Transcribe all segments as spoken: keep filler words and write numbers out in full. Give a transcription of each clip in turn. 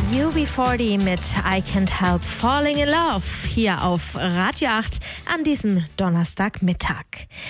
U B vierzig mit I Can't Help Falling in Love hier auf Radio acht an diesem Donnerstagmittag.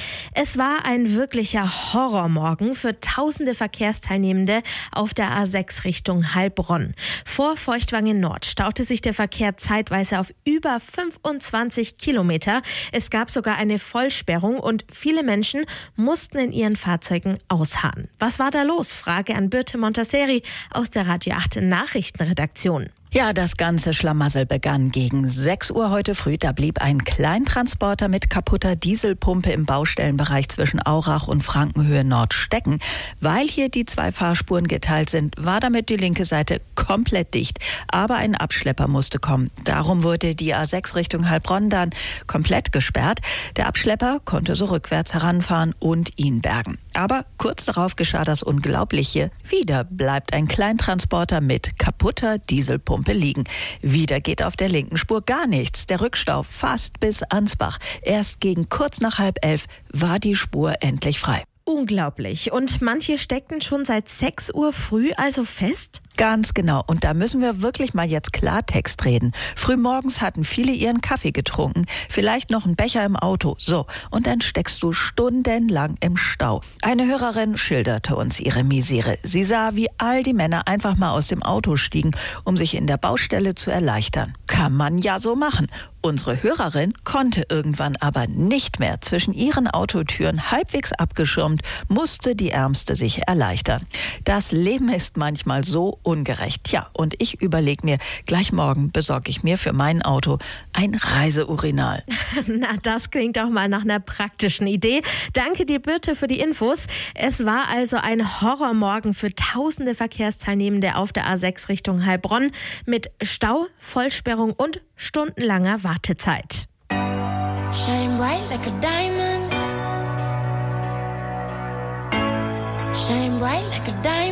Es war ein wirklicher Horrormorgen für tausende Verkehrsteilnehmende auf der A sechs Richtung Heilbronn. Vor Feuchtwangen Nord staute sich der Verkehr zeitweise auf über fünfundzwanzig Kilometer. Es gab sogar eine Vollsperrung und viele Menschen mussten in ihren Fahrzeugen ausharren. Was war da los? Frage an Birte Montasseri aus der Radio acht Nachrichtenredaktion. Ja, das ganze Schlamassel begann gegen sechs Uhr heute früh. Da blieb ein Kleintransporter mit kaputter Dieselpumpe im Baustellenbereich zwischen Aurach und Frankenhöhe Nord stecken. Weil hier die zwei Fahrspuren geteilt sind, war damit die linke Seite komplett dicht. Aber ein Abschlepper musste kommen. Darum wurde die A sechs Richtung Heilbronn dann komplett gesperrt. Der Abschlepper konnte so rückwärts heranfahren und ihn bergen. Aber kurz darauf geschah das Unglaubliche. Wieder bleibt ein Kleintransporter mit kaputter Dieselpumpe liegen. Wieder geht auf der linken Spur gar nichts. Der Rückstau fast bis Ansbach. Erst gegen kurz nach halb elf war die Spur endlich frei. Unglaublich. Und manche steckten schon seit sechs Uhr früh also fest? Ganz genau. Und da müssen wir wirklich mal jetzt Klartext reden. Frühmorgens hatten viele ihren Kaffee getrunken, vielleicht noch einen Becher im Auto. So, und dann steckst du stundenlang im Stau. Eine Hörerin schilderte uns ihre Misere. Sie sah, wie all die Männer einfach mal aus dem Auto stiegen, um sich in der Baustelle zu erleichtern. Kann man ja so machen. Unsere Hörerin konnte irgendwann aber nicht mehr. Zwischen ihren Autotüren halbwegs abgeschirmt, musste die Ärmste sich erleichtern. Das Leben ist manchmal so ungerecht. Tja, und ich überlege mir, gleich morgen besorge ich mir für mein Auto ein Reiseurinal. Na, das klingt doch mal nach einer praktischen Idee. Danke dir, Birte, für die Infos. Es war also ein Horrormorgen für tausende Verkehrsteilnehmende auf der A sechs Richtung Heilbronn mit Stau, Vollsperrung und stundenlanger Wartezeit. Shine bright like a diamond. Shine bright like a diamond.